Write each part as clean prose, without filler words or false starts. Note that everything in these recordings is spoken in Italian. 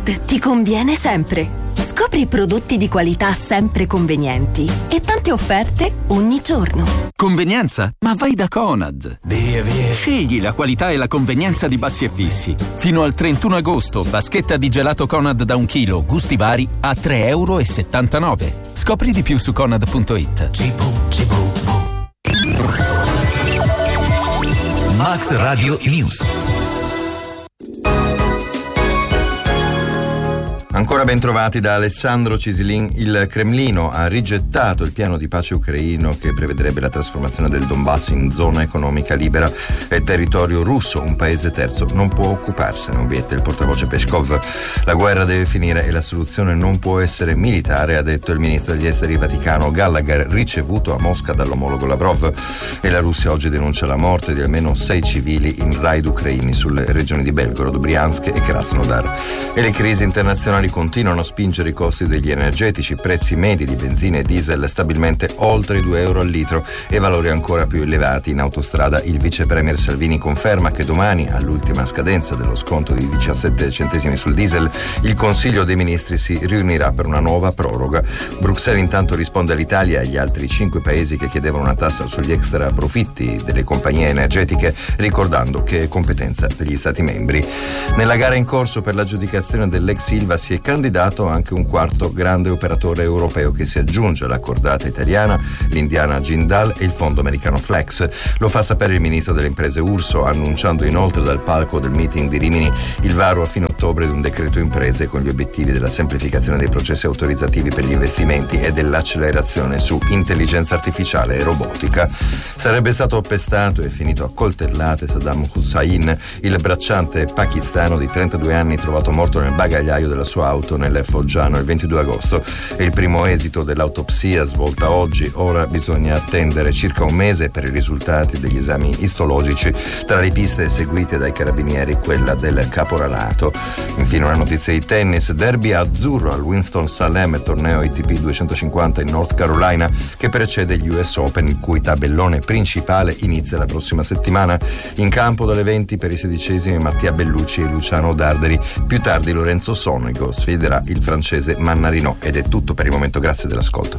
Conad ti conviene sempre. Scopri prodotti di qualità sempre convenienti e tante offerte ogni giorno. Convenienza? Ma vai da Conad. Via. Scegli la qualità e la convenienza di Bassi e Fissi. Fino al 31 agosto, vaschetta di gelato Conad da 1 chilo, gusti vari, a €3,79. Scopri di più su conad.it. Max Radio News. Ancora ben trovati da Alessandro Cisilin. Il Cremlino ha rigettato il piano di pace ucraino che prevederebbe la trasformazione del Donbass in zona economica libera e territorio russo. Un paese terzo non può occuparsene, obietta il portavoce Peskov. La guerra deve finire e la soluzione non può essere militare, ha detto il ministro degli esteri vaticano Gallagher, ricevuto a Mosca dall'omologo Lavrov. E la Russia oggi denuncia la morte di almeno 6 civili in raid ucraini sulle regioni di Belgorod, Briansk e Krasnodar. E le crisi internazionali continuano a spingere i costi degli energetici, prezzi medi di benzina e diesel stabilmente oltre i €2 al litro e valori ancora più elevati. In autostrada il vice premier Salvini conferma che domani, all'ultima scadenza dello sconto di 17 centesimi sul diesel, il Consiglio dei Ministri si riunirà per una nuova proroga. Bruxelles intanto risponde all'Italia e agli altri 5 paesi che chiedevano una tassa sugli extra profitti delle compagnie energetiche, ricordando che è competenza degli Stati membri. Nella gara in corso per l'aggiudicazione dell'ex Ilva si è candidato anche un quarto grande operatore europeo che si aggiunge alla cordata italiana, l'indiana Jindal e il fondo americano Flex. Lo fa sapere il ministro delle imprese Urso, annunciando inoltre dal palco del meeting di Rimini il varo a fine ottobre di un decreto imprese con gli obiettivi della semplificazione dei processi autorizzativi per gli investimenti e dell'accelerazione su intelligenza artificiale e robotica. Sarebbe stato pestato e finito a coltellate Saddam Hussein, il bracciante pakistano di 32 anni trovato morto nel bagagliaio della sua auto nel Foggiano il 22 agosto. È il primo esito dell'autopsia svolta oggi. Ora bisogna attendere circa un mese per i risultati degli esami istologici. Tra le piste seguite dai carabinieri quella del caporalato. Infine una notizia di tennis: derby azzurro al Winston-Salem, torneo ATP 250 in North Carolina che precede gli US Open, il cui tabellone principale inizia la prossima settimana. In campo dalle 20 per i 16esimi Mattia Bellucci e Luciano Darderi. Più tardi Lorenzo Sonico sfiderà il francese Mannarino. Ed è tutto per il momento, grazie dell'ascolto.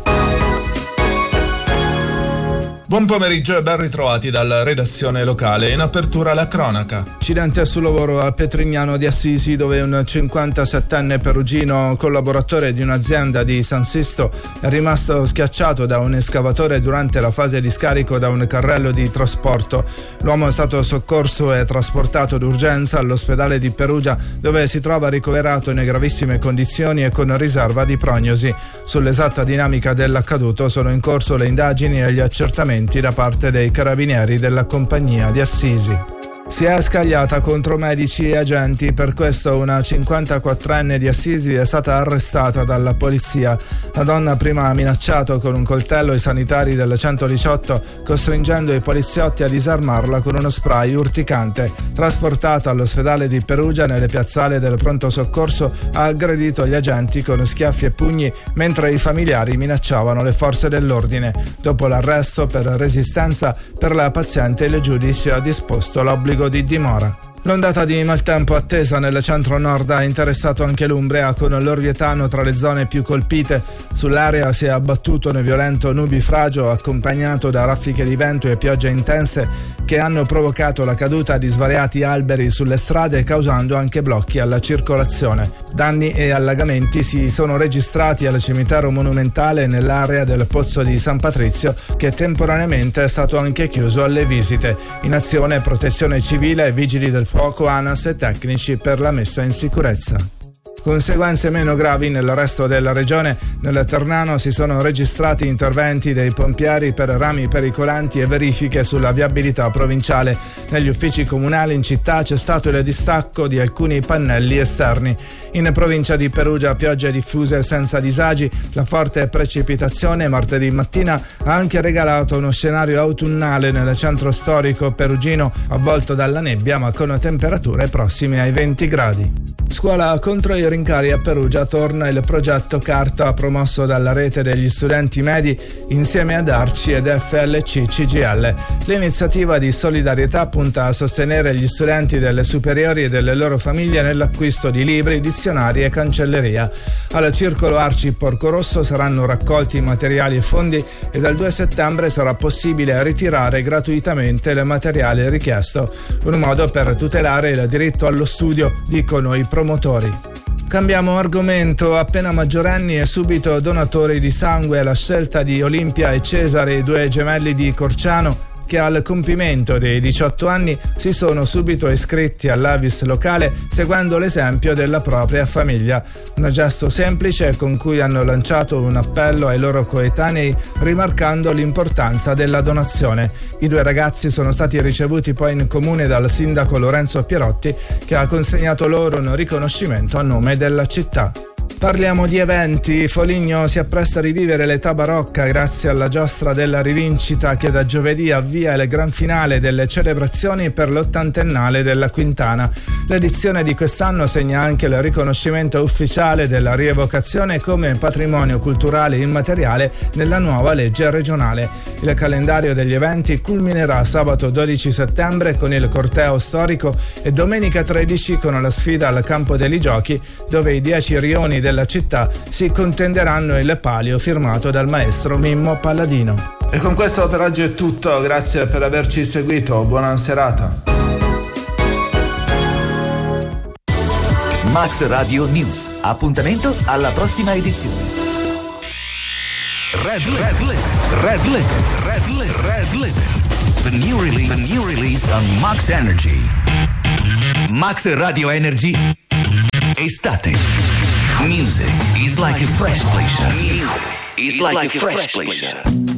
Buon pomeriggio e ben ritrovati dalla redazione locale. In apertura la cronaca. Incidente sul lavoro a Petrignano di Assisi, dove un 57enne perugino, collaboratore di un'azienda di San Sisto, è rimasto schiacciato da un escavatore durante la fase di scarico da un carrello di trasporto. L'uomo è stato soccorso e trasportato d'urgenza all'ospedale di Perugia, dove si trova ricoverato in gravissime condizioni e con riserva di prognosi. Sull'esatta dinamica dell'accaduto sono in corso le indagini e gli accertamenti da parte dei carabinieri della compagnia di Assisi. Si è scagliata contro medici e agenti, per questo una 54enne di Assisi è stata arrestata dalla polizia. La donna prima ha minacciato con un coltello i sanitari del 118, costringendo i poliziotti a disarmarla con uno spray urticante. Trasportata all'ospedale di Perugia, nelle piazzale del pronto soccorso, ha aggredito gli agenti con schiaffi e pugni, mentre i familiari minacciavano le forze dell'ordine. Dopo l'arresto per resistenza, per la paziente il giudice ha disposto l'obbligo di dimora. L'ondata di maltempo attesa nel centro-nord ha interessato anche l'Umbria, con l'Orvietano tra le zone più colpite. Sull'area si è abbattuto un violento nubifragio accompagnato da raffiche di vento e piogge intense che hanno provocato la caduta di svariati alberi sulle strade, causando anche blocchi alla circolazione. Danni e allagamenti si sono registrati al cimitero monumentale nell'area del Pozzo di San Patrizio, che temporaneamente è stato anche chiuso alle visite. In azione Protezione Civile, Vigili del Fuoco, ANAS e tecnici per la messa in sicurezza. Conseguenze meno gravi nel resto della regione. Nel Ternano si sono registrati interventi dei pompieri per rami pericolanti e verifiche sulla viabilità provinciale. Negli uffici comunali in città c'è stato il distacco di alcuni pannelli esterni. In provincia di Perugia piogge diffuse senza disagi. La forte precipitazione martedì mattina ha anche regalato uno scenario autunnale nel centro storico perugino, avvolto dalla nebbia ma con temperature prossime ai 20 gradi. Scuola contro i rincari a Perugia torna il progetto Carta promosso dalla rete degli studenti medi insieme ad Arci ed FLC CGL. L'iniziativa di solidarietà punta a sostenere gli studenti delle superiori e delle loro famiglie nell'acquisto di libri, dizionari e cancelleria. Al circolo Arci Porcorosso saranno raccolti materiali e fondi e dal 2 settembre sarà possibile ritirare gratuitamente il materiale richiesto. Un modo per tutelare il diritto allo studio, dicono i promotori. Cambiamo argomento. Appena maggiorenni e subito donatori di sangue, la scelta di Olimpia e Cesare, i due gemelli di Corciano, che al compimento dei 18 anni si sono subito iscritti all'Avis locale seguendo l'esempio della propria famiglia. Un gesto semplice con cui hanno lanciato un appello ai loro coetanei, rimarcando l'importanza della donazione. I due ragazzi sono stati ricevuti poi in comune dal sindaco Lorenzo Pierotti, che ha consegnato loro un riconoscimento a nome della città. Parliamo di eventi. Foligno si appresta a rivivere l'età barocca grazie alla giostra della rivincita che da giovedì avvia il gran finale delle celebrazioni per l'80ennale della Quintana. L'edizione di quest'anno segna anche il riconoscimento ufficiale della rievocazione come patrimonio culturale immateriale nella nuova legge regionale. Il calendario degli eventi culminerà sabato 12 settembre con il corteo storico e domenica 13 con la sfida al Campo dei Giochi, dove i 10 rioni della città si contenderanno il palio firmato dal maestro Mimmo Palladino. E con questo per oggi è tutto, grazie per averci seguito, buona serata. Max Radio News. Appuntamento alla prossima edizione. Red Limit. The new release on Max Energy. Max Radio Energy. Estate. Music is like a fresh pleasure.